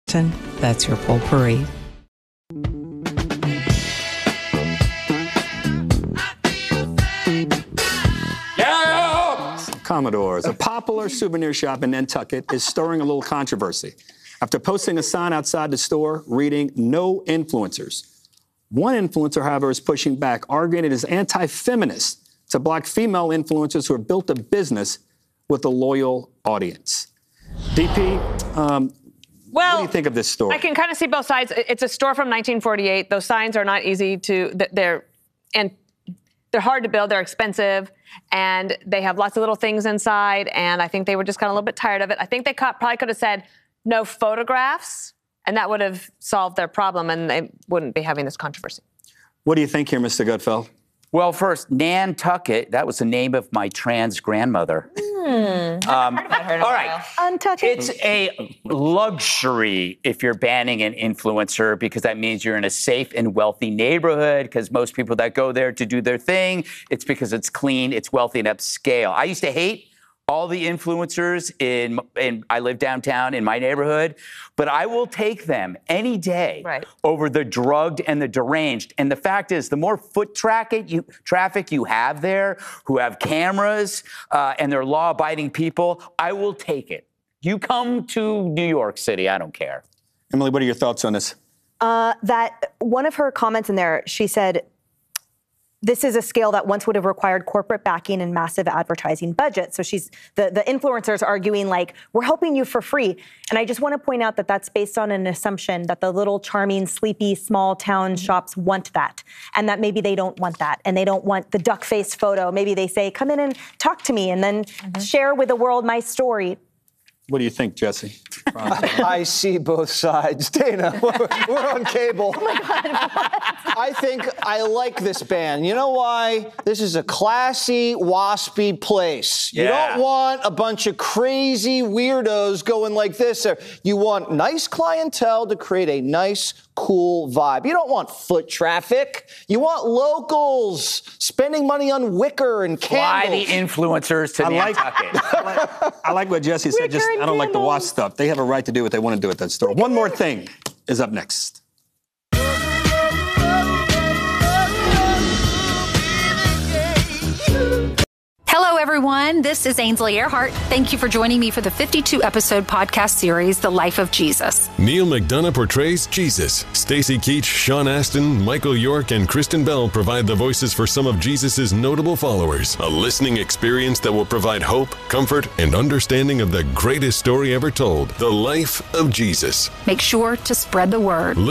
That's your Poll Parade. Commodores. A popular souvenir shop in Nantucket is stirring a little controversy after posting a sign outside the store reading "No influencers." One influencer, however, is pushing back, arguing it is anti-feminist to block female influencers who have built a business with a loyal audience. DP, what do you think of this story? I can kind of see both sides. It's a store from 1948. Those signs are not easy to, they're hard to build. They're expensive, and they have lots of little things inside. And I think they were just kind of a little bit tired of it. I think they probably could have said no photographs, and that would have solved their problem, and they wouldn't be having this controversy. What do you think here, Mr. Gutfeld? Well, first, Nantucket, that was the name of my trans grandmother. All right. It's a luxury if you're banning an influencer, because that means you're in a safe and wealthy neighborhood, because most people that go there to do their thing, it's because it's clean, it's wealthy, and upscale. I used to hate all the influencers I live downtown in my neighborhood, but I will take them any day over the drugged and the deranged. And the fact is, the more foot traffic you have there, who have cameras and they're law-abiding people, I will take it. You come to New York City, I don't care. Emily, what are your thoughts on this? That one of her comments in there, she said, this is a scale that once would have required corporate backing and massive advertising budgets. So the influencers arguing like, we're helping you for free. And I just want to point out that that's based on an assumption that the little charming, sleepy, small town shops want that. And that maybe they don't want that. And they don't want the duck face photo. Maybe they say, come in and talk to me and then share with the world my story. What do you think, Jesse? I see both sides. Dana, we're on cable. Oh my God, what? I think I like this band. You know why? This is a classy, waspy place. You don't want a bunch of crazy weirdos going like this. You want nice clientele to create a nice, cool vibe. You don't want foot traffic. You want locals spending money on wicker and candles. Fly the influencers to Nantucket. I like what Jesse said. Just I don't like the wash stuff. They have a right to do what they want to do at that store. One More Thing is up next. Hello, everyone. This is Ainsley Earhart. Thank you for joining me for the 52-episode podcast series, The Life of Jesus. Neil McDonough portrays Jesus. Stacy Keach, Sean Astin, Michael York, and Kristen Bell provide the voices for some of Jesus' notable followers. A listening experience that will provide hope, comfort, and understanding of the greatest story ever told, The Life of Jesus. Make sure to spread the word.